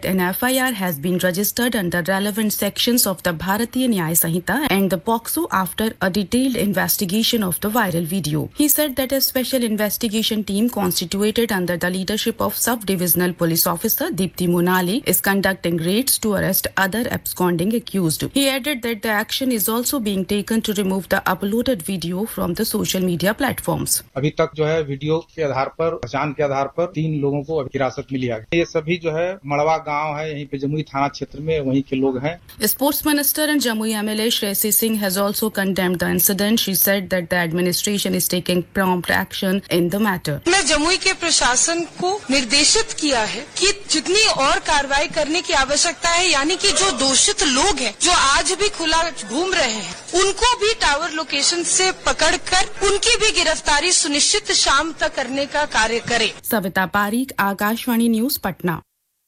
that an FIR has been registered under relevant sections of the Bharatiya Nyaya Sanhita and the POCSO after a detailed investigation of the viral video. He said that a special investigation team constituted under the leadership of Sub-Divisional Police Officer Deepti Munali is conducting raids to arrest other absconding accused. He added that the action is also being taken to remove the uploaded video from the social media platforms. अभी तक जो है video के आधार पर पहचान के आधार पर 3 लोगों को हिरासत में लिया गया। ये सभी जो है मड़वा गांव है, यहीं पे जमुई थाना क्षेत्र में वहीं के लोग हैं। Sports Minister and Jamui MLA Shresi Singh has also condemned the incident. She said that the administration is taking prompt action in the matter. मैं जमुई के प्रशासन को निर्देशित किया है कि जितनी और कार्रवाई करने की आवश्यकता है, यानी कि जो दोषित लोग हैं, जो आज भी खुला घूम रहे हैं, उनको भी टावर लोकेशन से पकड़कर उनकी भी गिरफ्तारी सुनिश्चित शाम तक करने का कार्य करे। Savita Pareek, Akashvani news, Patna.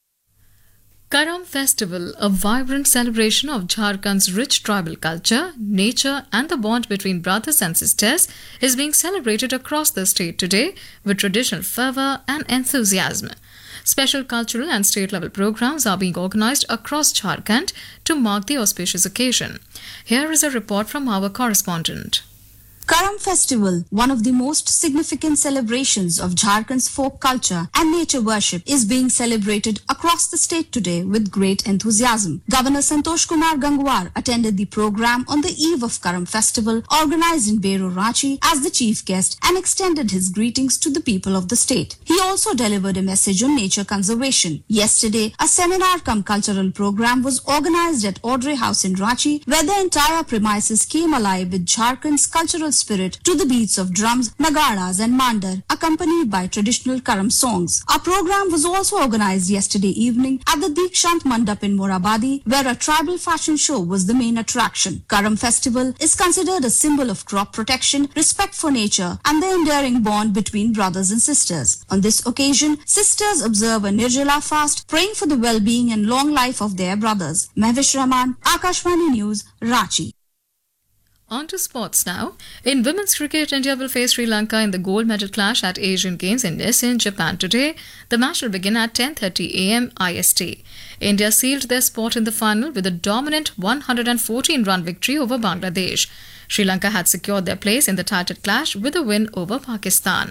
Karam Festival, a vibrant celebration of Jharkhand's rich tribal culture, nature and the bond between brothers and sisters, is being celebrated across the state today with traditional fervour and enthusiasm. Special cultural and state-level programs are being organised across Jharkhand to mark the auspicious occasion. Here is a report from our correspondent. Karam Festival, one of the most significant celebrations of Jharkhand's folk culture and nature worship, is being celebrated across the state today with great enthusiasm. Governor Santosh Kumar Gangwar attended the program on the eve of Karam Festival, organized in Beru, Ranchi, as the chief guest and extended his greetings to the people of the state. He also delivered a message on nature conservation. Yesterday, a seminar-cum cultural program was organized at Audrey House in Ranchi, where the entire premises came alive with Jharkhand's cultural spirit to the beats of drums, nagaras and mandar, accompanied by traditional Karam songs. A program was also organized yesterday evening at the Dikshant Mandap in Morabadi, where a tribal fashion show was the main attraction. Karam Festival is considered a symbol of crop protection, respect for nature and the enduring bond between brothers and sisters. On this occasion, sisters observe a Nirjala fast, praying for the well-being and long life of their brothers. Mahvish Rahman, Akashvani News, Ranchi. On to sports now. In women's cricket, India will face Sri Lanka in the gold medal clash at Asian Games in Nissan, Japan today. The match will begin at 10:30 a.m. IST. India sealed their spot in the final with a dominant 114-run victory over Bangladesh. Sri Lanka had secured their place in the titled clash with a win over Pakistan.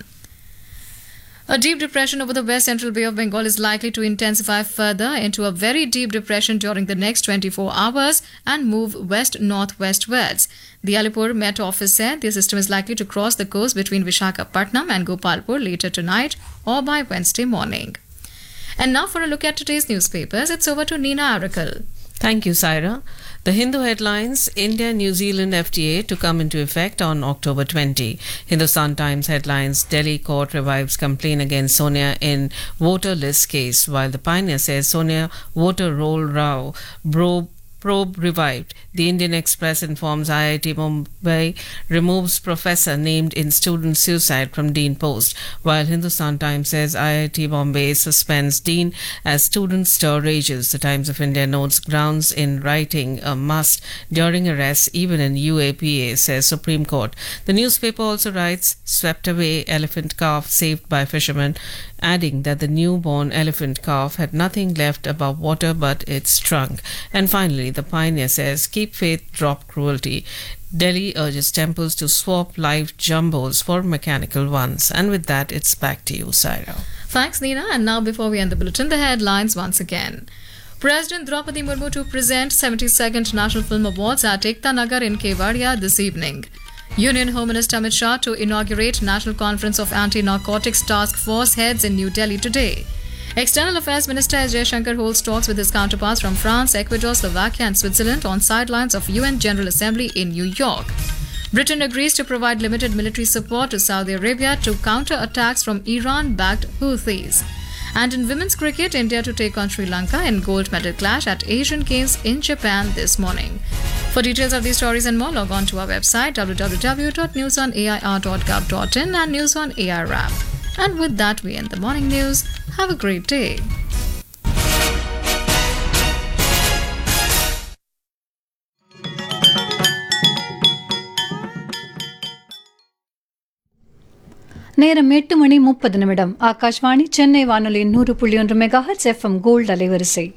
A deep depression over the West Central Bay of Bengal is likely to intensify further into a very deep depression during the next 24 hours and move west-northwestwards. The Alipur Met Office said the system is likely to cross the coast between Visakhapatnam and Gopalpur later tonight or by Wednesday morning. And now for a look at today's newspapers, it's over to Nina Arakel. Thank you, Saira. The Hindu headlines, India-New Zealand FTA to come into effect on October 20. Hindustan Times headlines, Delhi court revives complaint against Sonia in voter list case, while the Pioneer says Sonia voter roll row probe revived. The Indian Express informs IIT Mumbai removes professor named in student suicide from Dean post, while Hindustan Times says IIT Bombay suspends Dean as student stir rages. The Times of India notes grounds in writing a must during arrest even in UAPA, says Supreme Court. The newspaper also writes, swept away elephant calf saved by fishermen, adding that the newborn elephant calf had nothing left above water but its trunk. And finally, the Pioneer says, keep faith, drop cruelty. Delhi urges temples to swap live jumbos for mechanical ones. And with that, it's back to you, Saira. Thanks, Nina. And now, before we end the bulletin, the headlines once again. President Draupadi Murmu to present 72nd National Film Awards at Ekta Nagar in Kevadia this evening. Union Home Minister Amit Shah to inaugurate National Conference of Anti-Narcotics Task Force heads in New Delhi today. External Affairs Minister S. Jaishankar holds talks with his counterparts from France, Ecuador, Slovakia and Switzerland on sidelines of UN General Assembly in New York. Britain agrees to provide limited military support to Saudi Arabia to counter attacks from Iran-backed Houthis. And in women's cricket, India to take on Sri Lanka in gold medal clash at Asian Games in Japan this morning. For details of these stories and more, log on to our website www.newsonair.gov.in and News on AIR app. And with that, we end the morning news. Have a great day. நேரம் 8:30 ஆகாஷ்வாணி சென்னை வானொலி 100.1 megahertz FM gold அலைவரிசை.